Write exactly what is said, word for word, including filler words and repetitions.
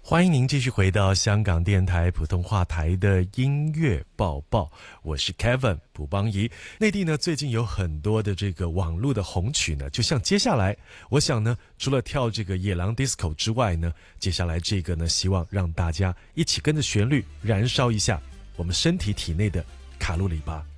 欢迎您继续回到香港电台普通话台的音乐报报，我是 Kevin 卜邦仪。内地呢最近有很多的这个网络的红曲呢，就像接下来我想呢，除了跳这个野狼 disco 之外呢，接下来这个呢，希望让大家一起跟着旋律燃烧一下我们身体体内的卡路里吧。